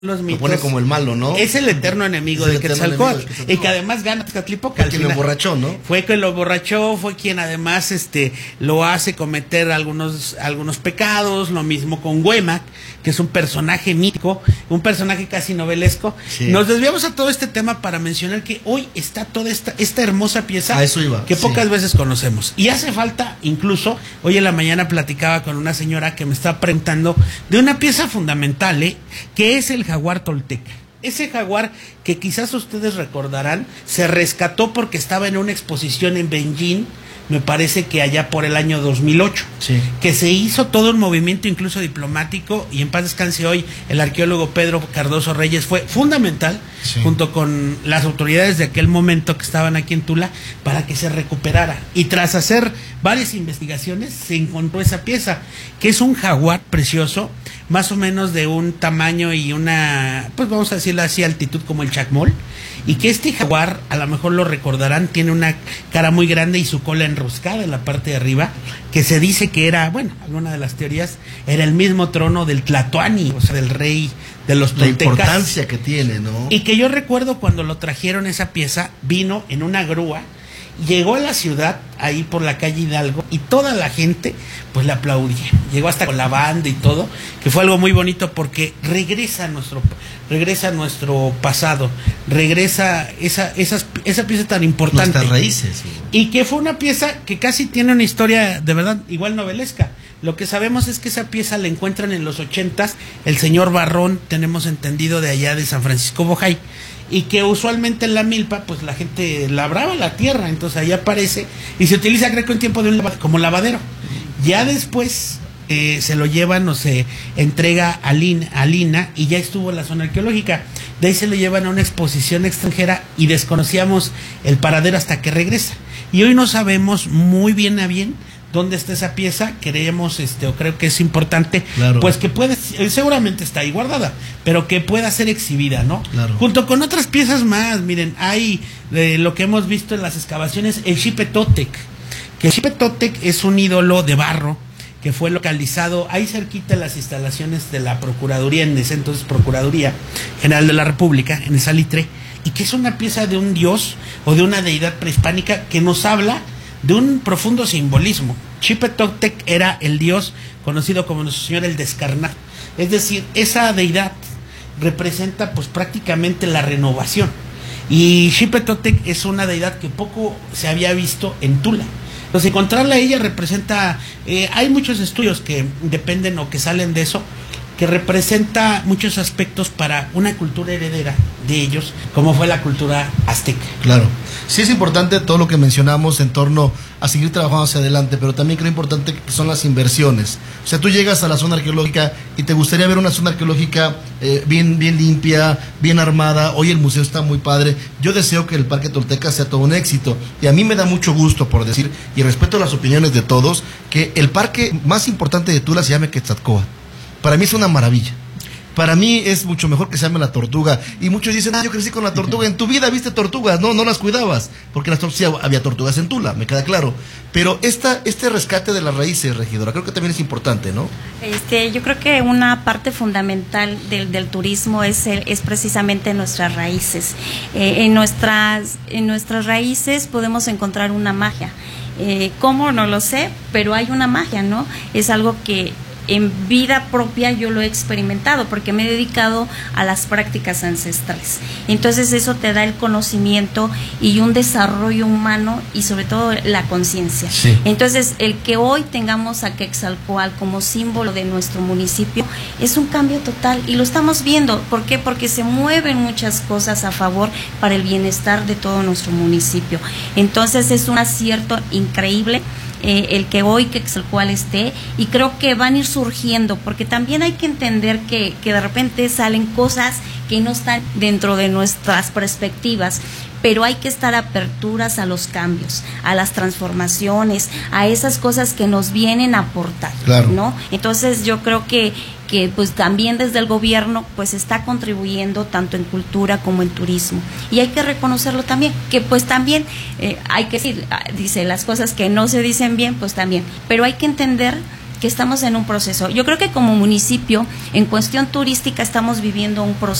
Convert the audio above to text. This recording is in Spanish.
los mitos. Lo pone como el malo, ¿no? Es el eterno enemigo del Quetzalcóatl. Y que además gana Tezcatlipoca. Fue quien lo emborrachó, ¿no? Fue quien lo emborrachó, fue quien además lo hace cometer algunos pecados, lo mismo con Huemac, que es un personaje mítico, un personaje casi novelesco. Sí. Nos desviamos a todo este tema para mencionar que hoy está toda esta hermosa pieza a eso iba, que pocas veces conocemos. Y hace falta, incluso, hoy en la mañana platicaba con una señora que me estaba preguntando de una pieza fundamental, que es el jaguar tolteca. Ese jaguar que quizás ustedes recordarán, se rescató porque estaba en una exposición en Beijing, me parece que allá por el año 2008, sí, que se hizo todo un movimiento incluso diplomático, y en paz descanse hoy el arqueólogo Pedro Cardoso Reyes fue fundamental, sí, junto con las autoridades de aquel momento que estaban aquí en Tula, para que se recuperara. Y tras hacer varias investigaciones se encontró esa pieza, que es un jaguar precioso, más o menos de un tamaño y una, pues vamos a decirlo así, altitud como el chacmol, y que este jaguar, a lo mejor lo recordarán, tiene una cara muy grande y su cola enroscada en la parte de arriba, que se dice que era, bueno, alguna de las teorías, era el mismo trono del Tlatoani, o sea, del rey de los toltecas. La importancia que tiene, ¿no? Y que yo recuerdo cuando lo trajeron esa pieza, vino en una grúa, llegó a la ciudad, ahí por la calle Hidalgo, y toda la gente pues le aplaudía, llegó hasta con la banda y todo, que fue algo muy bonito porque regresa nuestro pasado, regresa esa pieza tan importante. Nuestras raíces. Y que fue una pieza que casi tiene una historia de verdad igual novelesca. Lo que sabemos es que esa pieza la encuentran en los 80s, el señor Barrón, tenemos entendido, de allá de San Francisco Bojay, y que usualmente en la milpa pues la gente labraba la tierra, entonces ahí aparece y se utiliza, creo que en tiempo de como lavadero. Ya después se lo llevan o se entrega a Lina y ya estuvo en la zona arqueológica. De ahí se lo llevan a una exposición extranjera y desconocíamos el paradero hasta que regresa. Y hoy no sabemos muy bien a bien dónde está esa pieza. Queremos, o creo que es importante, claro, pues que puede, seguramente está ahí guardada, pero que pueda ser exhibida, ¿no? Claro. Junto con otras piezas más. Miren, hay lo que hemos visto en las excavaciones, el Xipe Totec, que el Xipe Totec es un ídolo de barro que fue localizado ahí cerquita de las instalaciones de la Procuraduría, en ese entonces Procuraduría General de la República, en el Salitre, y que es una pieza de un dios o de una deidad prehispánica que nos habla de un profundo simbolismo. Xipe Totec era el dios conocido como nuestro Señor el Descarnado, es decir, esa deidad representa pues prácticamente la renovación, y Xipe Totec es una deidad que poco se había visto en Tula. Entonces encontrarla a ella representa, hay muchos estudios que dependen o que salen de eso, que representa muchos aspectos para una cultura heredera de ellos, como fue la cultura azteca. Claro, sí es importante todo lo que mencionamos en torno a seguir trabajando hacia adelante, pero también creo importante que son las inversiones. O sea, tú llegas a la zona arqueológica y te gustaría ver una zona arqueológica bien limpia, bien armada. Hoy el museo está muy padre. Yo deseo que el Parque Tolteca sea todo un éxito, y a mí me da mucho gusto, por decir, y respeto las opiniones de todos, que el parque más importante de Tula se llame Quetzalcóatl. Para mí es una maravilla. Para mí es mucho mejor que se llame la tortuga. Y muchos dicen, yo crecí con la tortuga. En tu vida viste tortugas. No las cuidabas. Porque sí había tortugas en Tula, me queda claro. Pero este rescate de las raíces, regidora, creo que también es importante, ¿no? Yo creo que una parte fundamental del turismo es precisamente nuestras raíces. En nuestras raíces podemos encontrar una magia. ¿Cómo? No lo sé, pero hay una magia, ¿no? Es algo que en vida propia yo lo he experimentado porque me he dedicado a las prácticas ancestrales. Entonces eso te da el conocimiento y un desarrollo humano y sobre todo la conciencia. Sí. Entonces el que hoy tengamos a Quetzalcóatl como símbolo de nuestro municipio es un cambio total y lo estamos viendo. ¿Por qué? Porque se mueven muchas cosas a favor para el bienestar de todo nuestro municipio. Entonces es un acierto increíble el que hoy Quetzalcóatl esté, y creo que van a ir surgiendo, porque también hay que entender que de repente salen cosas que no están dentro de nuestras perspectivas, pero hay que estar aperturas a los cambios, a las transformaciones, a esas cosas que nos vienen a aportar, claro, ¿no? Entonces yo creo que pues también desde el gobierno pues está contribuyendo tanto en cultura como en turismo, y hay que reconocerlo también, que pues también hay que decir, dice las cosas que no se dicen bien, pues también, pero hay que entender que estamos en un proceso. Yo creo que como municipio, en cuestión turística, estamos viviendo un proceso